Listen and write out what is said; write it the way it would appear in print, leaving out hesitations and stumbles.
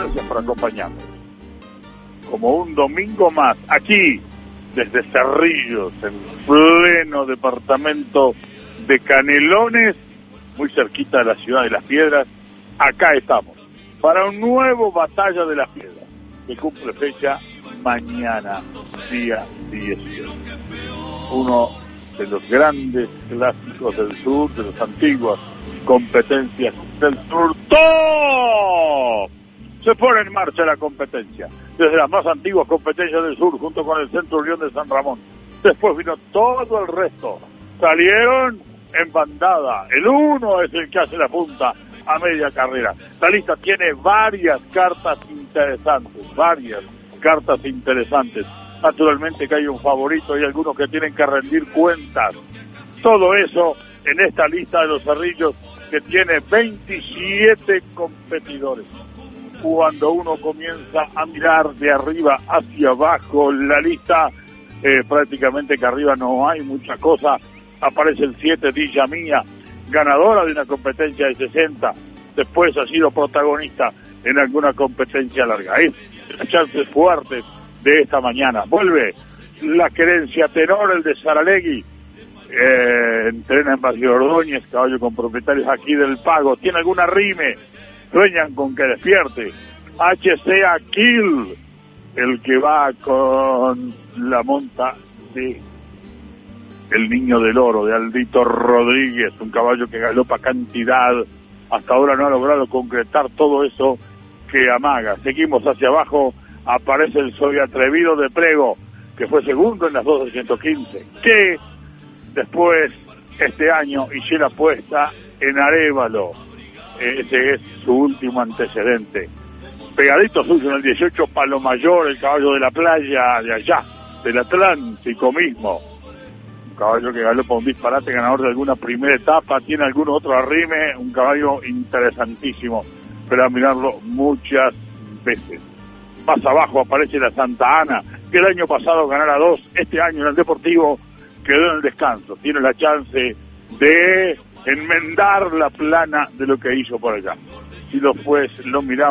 Gracias por acompañarnos. Como un domingo más, aquí, desde Cerrillos, en pleno departamento de Canelones, muy cerquita de la ciudad de Las Piedras, acá estamos, para un nuevo Batalla de Las Piedras, que cumple fecha mañana, día 18. Uno de los grandes clásicos del sur, de las antiguas competencias del sur. ¡Top! Se pone en marcha la competencia, desde las más antiguas competencias del sur, junto con el Centro Unión de San Ramón. Después vino todo el resto. Salieron en bandada. El uno es el que hace la punta a media carrera. La lista tiene varias cartas interesantes. Naturalmente que hay un favorito y algunos que tienen que rendir cuentas. Todo eso en esta lista de los Cerrillos, que tiene 27 competidores. Cuando uno comienza a mirar de arriba hacia abajo la lista, prácticamente que arriba no hay mucha cosa. Aparece el 7, Dilla Mía, ganadora de una competencia de 60. Después ha sido protagonista en alguna competencia larga. Es las chances fuertes de esta mañana. Vuelve la querencia tenor, el de Saralegui. Entrena en Barrio Ordóñez, caballo con propietarios aquí del Pago. Tiene alguna rime, sueñan con que despierte. HC Aquil, el que va con la monta de El Niño del Oro, de Aldito Rodríguez, un caballo que galopa cantidad. Hasta ahora no ha logrado concretar todo eso que amaga. Seguimos hacia abajo, aparece el Soy Atrevido de Prego, que fue segundo en las 2 de 115, que después este año hizo la apuesta en Arévalo. Ese es su último antecedente. Pegadito suyo en el 18, Palo Mayor, el caballo de la playa de allá, del Atlántico mismo. Un caballo que galopa un disparate, ganador de alguna primera etapa, tiene algún otro arrime, un caballo interesantísimo, pero a mirarlo muchas veces. Más abajo aparece la Santa Ana, que el año pasado ganara 2, este año en el Deportivo quedó en el descanso. Tiene la chance de enmendar la plana de lo que hizo por allá. Si lo miramos